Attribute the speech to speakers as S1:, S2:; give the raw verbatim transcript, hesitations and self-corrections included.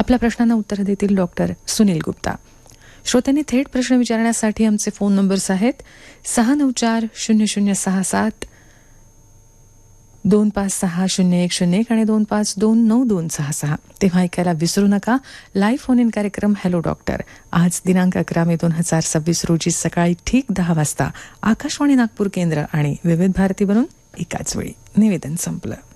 S1: आपल्या प्रश्नांना उत्तर देतील डॉक्टर सुनील गुप्ता. श्रोत्यांनी थेट प्रश्न विचारण्यासाठी आमचे फोन नंबर्स आहेत सहा नऊ चार शून्य शून्य सहा सात दोन पाच सहा शून्य एक शून्य एक आणि दोन पाच दोन नऊ दोन सहा सहा. तेव्हा ऐकायला विसरू नका लाईव्ह फोन इन कार्यक्रम हॅलो डॉक्टर. आज दिनांक अकरा मे दोन हजार सव्वीस रोजी सकाळी ठीक दहा वाजता आकाशवाणी नागपूर केंद्र आणि विविध भारती बनून एकाच वेळी. निवेदन संपलं.